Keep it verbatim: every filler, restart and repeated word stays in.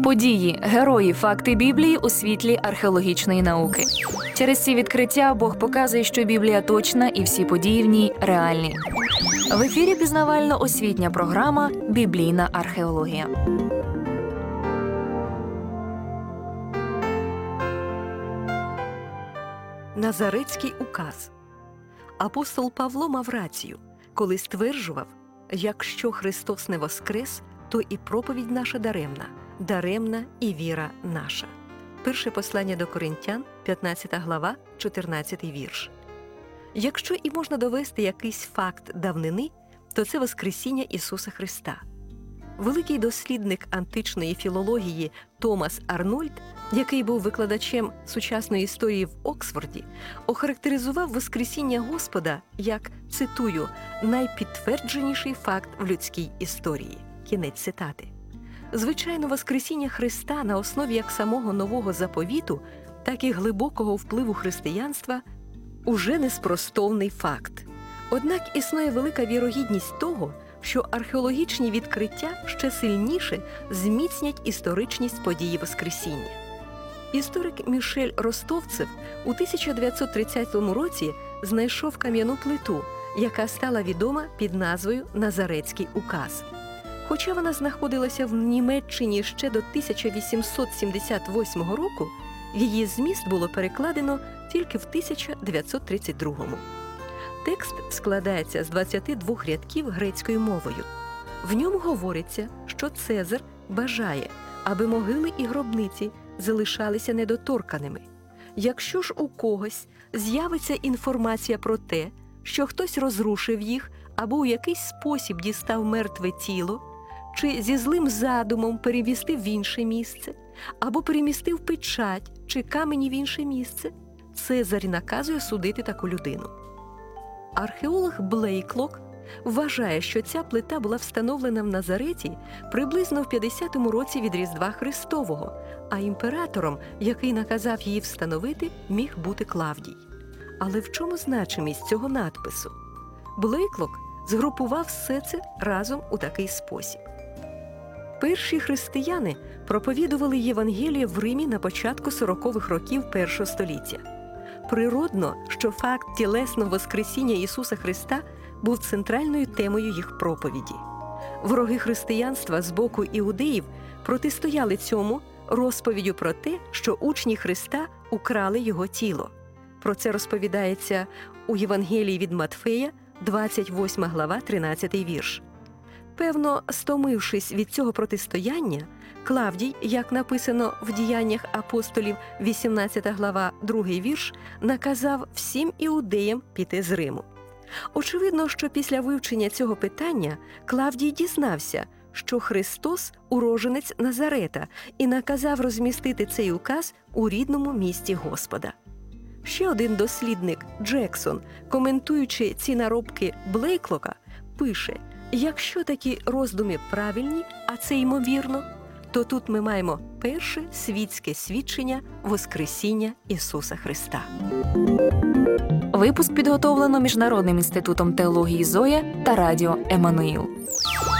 Події, герої, факти Біблії у світлі археологічної науки. Через ці відкриття Бог показує, що Біблія точна і всі події в ній реальні. В ефірі пізнавально-освітня програма «Біблійна археологія». Назаретський указ. Апостол Павло мав рацію, коли стверджував: якщо Христос не воскрес, то і проповідь наша даремна, даремна і віра наша. Перше послання до Коринтян, п'ятнадцята глава, чотирнадцятий вірш. Якщо і можна довести якийсь факт давнини, то це Воскресіння Ісуса Христа. Великий дослідник античної філології Томас Арнольд, який був викладачем сучасної історії в Оксфорді, охарактеризував Воскресіння Господа як, цитую, «найпідтвердженіший факт в людській історії». Кінець цитати. Звичайно, Воскресіння Христа на основі як самого Нового Заповіту, так і глибокого впливу християнства уже неспростовний факт. Однак існує велика вірогідність того, що археологічні відкриття ще сильніше зміцнять історичність події Воскресіння. Історик Мішель Ростовцев у тисяча дев'ятсот тридцятому році знайшов кам'яну плиту, яка стала відома під назвою «Назаретський указ». Хоча вона знаходилася в Німеччині ще до тисяча вісімсот сімдесят восьмого року, її зміст було перекладено тільки в тисяча дев'ятсот тридцять другому. Текст складається з двадцяти двох рядків грецькою мовою. В ньому говориться, що Цезар бажає, аби могили і гробниці залишалися недоторканими. Якщо ж у когось з'явиться інформація про те, що хтось розрушив їх або у якийсь спосіб дістав мертве тіло, чи зі злим задумом перемістив в інше місце, або перемістив печать чи камені в інше місце, Цезар наказує судити таку людину. Археолог Блейклок вважає, що ця плита була встановлена в Назареті приблизно в п'ятдесятому році від Різдва Христового, а імператором, який наказав її встановити, міг бути Клавдій. Але в чому значимість цього надпису? Блейклок згрупував все це разом у такий спосіб. Перші християни проповідували Євангеліє в Римі на початку сорокових років першого століття. Природно, що факт тілесного воскресіння Ісуса Христа був центральною темою їх проповіді. Вороги християнства з боку іудеїв протистояли цьому розповіддю про те, що учні Христа украли його тіло. Про це розповідається у Євангелії від Матфея, двадцять восьма глава, тринадцятий вірш. Певно, стомившись від цього протистояння, Клавдій, як написано в Діяннях апостолів, вісімнадцята глава, другий вірш, наказав всім іудеям піти з Риму. Очевидно, що після вивчення цього питання Клавдій дізнався, що Христос – уродженець Назарета, і наказав розмістити цей указ у рідному місті Господа. Ще один дослідник, Джексон, коментуючи ці наробки Блейклока, пише: якщо такі роздуми правильні, а це ймовірно, то тут ми маємо перше світське свідчення Воскресіння Ісуса Христа. Випуск підготовлено Міжнародним інститутом теології «Зоя» та радіо «Еммануїл».